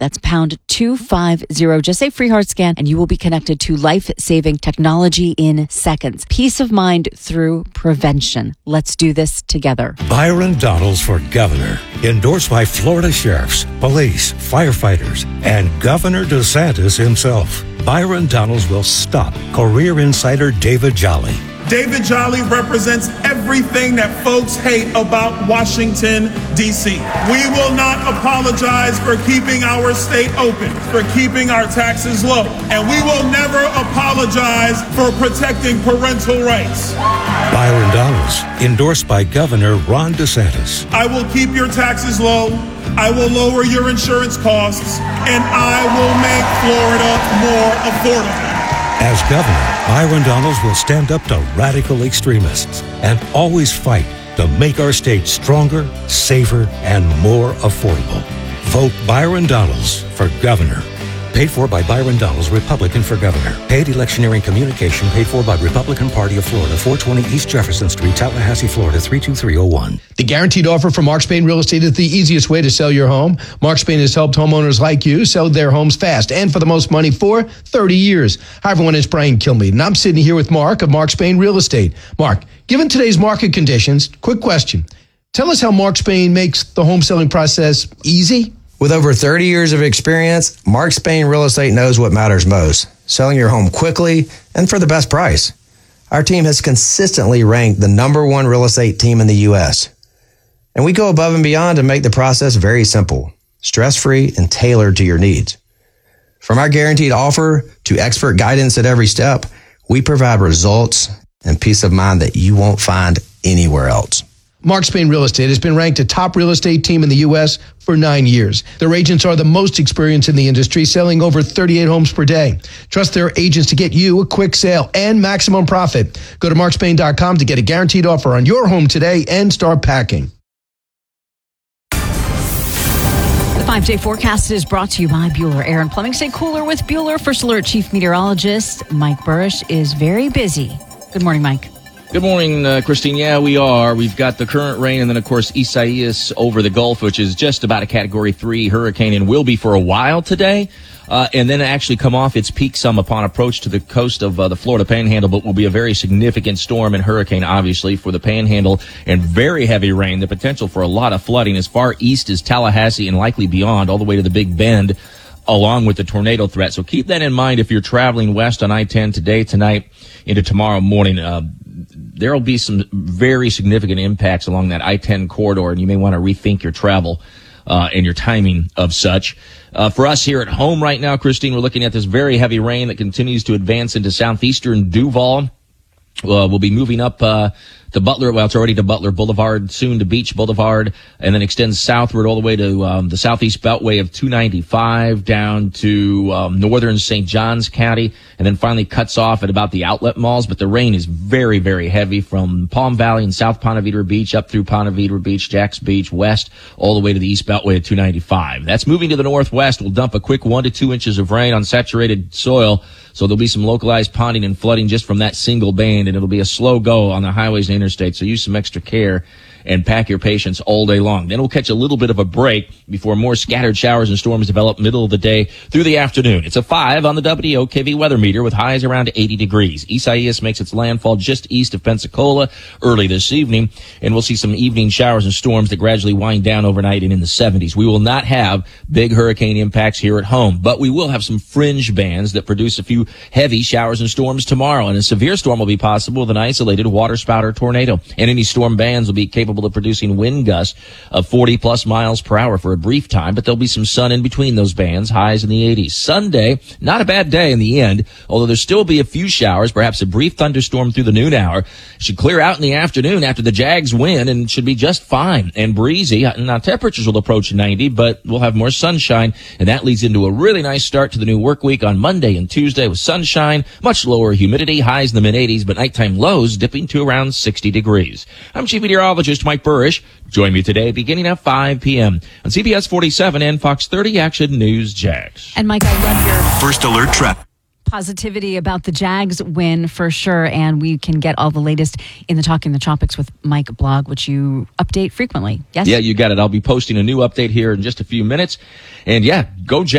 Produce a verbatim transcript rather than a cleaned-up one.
That's pound two fifty. Just say free heart scan and you will be connected to life-saving technology in seconds. Peace of mind through prevention. Let's do this together. Byron Donalds for governor. Endorsed by Florida sheriffs, police, firefighters, and Governor DeSantis himself. Byron Donalds will stop career insider David Jolly. David Jolly represents everything that folks hate about Washington, D C. We will not apologize for keeping our state open, for keeping our taxes low, and we will never apologize for protecting parental rights. Byron Donalds, endorsed by Governor Ron DeSantis. I will keep your taxes low, I will lower your insurance costs, and I will make Florida more affordable. As governor, Byron Donalds will stand up to radical extremists and always fight to make our state stronger, safer, and more affordable. Vote Byron Donalds for governor. Paid for by Byron Donalds, Republican for governor. Paid electioneering communication paid for by Republican Party of Florida, four twenty East Jefferson Street, Tallahassee, Florida, three two three oh one. The guaranteed offer from Mark Spain Real Estate is the easiest way to sell your home. Mark Spain has helped homeowners like you sell their homes fast and for the most money for thirty years. Hi, everyone. It's Brian Kilmeade, and I'm sitting here with Mark of Mark Spain Real Estate. Mark, given today's market conditions, quick question. Tell us how Mark Spain makes the home selling process easy. With over thirty years of experience, Mark Spain Real Estate knows what matters most, selling your home quickly and for the best price. Our team has consistently ranked the number one real estate team in the U S. And we go above and beyond to make the process very simple, stress-free, and tailored to your needs. From our guaranteed offer to expert guidance at every step, we provide results and peace of mind that you won't find anywhere else. Mark Spain Real Estate has been ranked a top real estate team in the U S for nine years. Their agents are the most experienced in the industry, selling over thirty-eight homes per day. Trust their agents to get you a quick sale and maximum profit. Go to mark spain dot com to get a guaranteed offer on your home today and start packing. The five-day forecast is brought to you by Bueller Air and Plumbing. Stay cooler with Bueller. First Alert Chief Meteorologist Mike Burrish is very busy. Good morning, Mike. Good morning, uh, Christine. Yeah, we are. We've got the current rain and then, of course, Isaias over the Gulf, which is just about a Category three hurricane and will be for a while today, uh, and then actually come off its peak some upon approach to the coast of uh, the Florida Panhandle, but will be a very significant storm and hurricane, obviously, for the Panhandle, and very heavy rain, the potential for a lot of flooding as far east as Tallahassee and likely beyond, all the way to the Big Bend, along with the tornado threat. So keep that in mind if you're traveling west on I ten today, tonight, into tomorrow morning. Uh, there will be some very significant impacts along that I ten corridor, and you may want to rethink your travel uh, and your timing of such. Uh, for us here at home right now, Christine, we're looking at this very heavy rain that continues to advance into southeastern Duval. Uh, we'll be moving up uh to Butler. Well, it's already to Butler Boulevard, soon to Beach Boulevard, and then extends southward all the way to um, the southeast beltway of two ninety-five down to um, northern Saint Johns County, and then finally cuts off at about the outlet malls. But the rain is very, very heavy from Palm Valley and South Ponte Vedra Beach up through Ponte Vedra Beach, Jacks Beach, west, all the way to the east beltway of two ninety-five. That's moving to the northwest. We'll dump a quick one to two inches of rain on saturated soil. So there'll be some localized ponding and flooding just from that single band, and it'll be a slow go on the highways and interstates. So use some extra care and pack your patience all day long. Then we'll catch a little bit of a break before more scattered showers and storms develop middle of the day through the afternoon. It's a five on the W O K V weather meter with highs around eighty degrees. Isaias makes its landfall just east of Pensacola early this evening, and we'll see some evening showers and storms that gradually wind down overnight and in the seventies. We will not have big hurricane impacts here at home, but we will have some fringe bands that produce a few heavy showers and storms tomorrow, and a severe storm will be possible with an isolated waterspout or tornado, and any storm bands will be capable of producing wind gusts of forty plus miles per hour for a brief time, but there'll be some sun in between those bands, highs in the eighties. Sunday, not a bad day in the end, although there'll still be a few showers, perhaps a brief thunderstorm through the noon hour. Should clear out in the afternoon after the Jags win and should be just fine and breezy. Now, temperatures will approach ninety, but we'll have more sunshine, and that leads into a really nice start to the new work week on Monday and Tuesday with sunshine, much lower humidity, highs in the mid eighties, but nighttime lows dipping to around sixty degrees. I'm Chief Meteorologist Mike Burrish. Join me today beginning at five p.m. on C B S forty-seven and Fox thirty Action News Jags. And Mike, I love your First Alert traffic. Positivity about the Jags win for sure, and we can get all the latest in the Talking the Tropics with Mike blog, which you update frequently. Yes? Yeah, you got it. I'll be posting a new update here in just a few minutes. And yeah, go Jags.